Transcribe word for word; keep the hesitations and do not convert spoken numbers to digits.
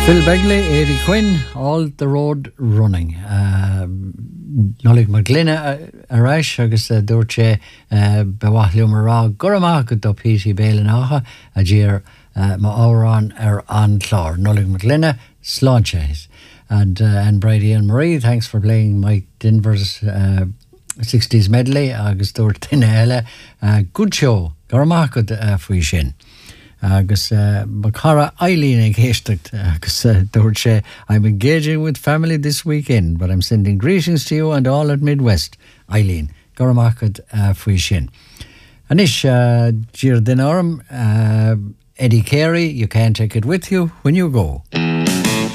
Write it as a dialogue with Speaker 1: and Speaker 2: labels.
Speaker 1: Phil Begley, Eddie Quinn, All the Road Running. Um, Nolig Magglina Arash, agus uh, dúirte uh, bewathliú marrá goramach go do P T Bélan ácha a dír uh, ma árán ar an chlár. Nolig Magglina, Sláinte. And uh, and Brady and Marie, thanks for playing Mike Denver's uh, sixties medley. Agus dúirt duine eile, uh, good show, goramach go uh, faoi sin. Agus uh, Makara Eileen ag héisteacht agus uh, dúirt sé, I'm engaging with family this weekend, but I'm sending greetings to you and all at Midwest. Eileen, goramachad uh, faoi sin. Anish, uh, Dír den orm, uh, Eddie Carey, you can't take it with you when you go.